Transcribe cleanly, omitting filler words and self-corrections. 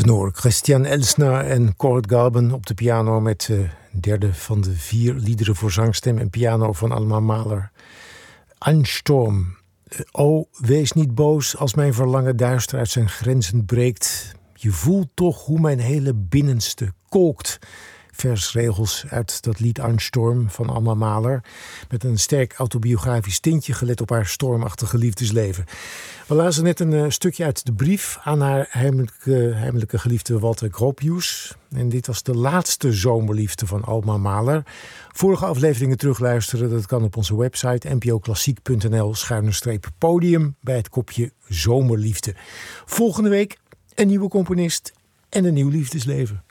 Tenor Christian Elsner en Kurt Galben op de piano met een derde van de 4 liederen voor zangstem en piano van Alma Mahler. Ansturm. O, wees niet boos als mijn verlangen duister uit zijn grenzen breekt. Je voelt toch hoe mijn hele binnenste kolkt. Versregels uit dat lied Ansturm van Alma Mahler. Met een sterk autobiografisch tintje gelet op haar stormachtige liefdesleven. We lazen net een stukje uit de brief aan haar heimelijke geliefde Walter Gropius. En dit was de laatste zomerliefde van Alma Mahler. Vorige afleveringen terugluisteren, dat kan op onze website npoklassiek.nl/podium bij het kopje Zomerliefde. Volgende week een nieuwe componist en een nieuw liefdesleven.